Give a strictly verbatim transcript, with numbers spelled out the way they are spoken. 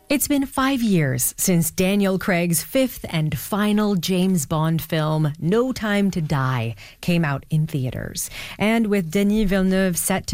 It's been five years since Daniel Craig's fifth and final James Bond film, No Time to Die, came out in theaters. And with Denis Villeneuve set to